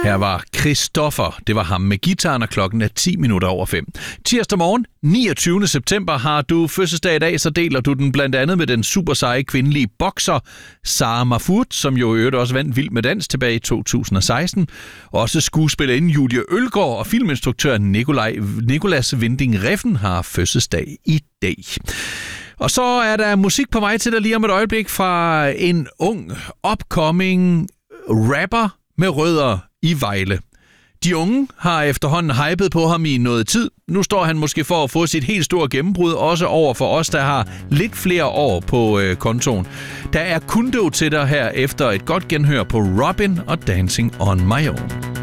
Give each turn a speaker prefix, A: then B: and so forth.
A: Her var Christoffer. Det var ham med guitaren, og klokken er 5:10. Tirsdag morgen, 29. september, har du fødselsdag i dag, så deler du den blandt andet med den super seje kvindelige bokser Sara Mahfoud, som jo i øvrigt også vandt Vild med Dans tilbage i 2016. Også skuespillerinden Julie Ølgaard og filminstruktør Nicolas Winding Refn har fødselsdag i dag. Og så er der musik på vej til dig lige om et øjeblik fra en ung, upcoming rapper med rødder i Vejle. De unge har efterhånden hypet på ham i noget tid. Nu står han måske for at få sit helt store gennembrud, også over for os, der har lidt flere år på kontoen. Der er Kundo til dig her efter et godt genhør på Robin og Dancing on My Own.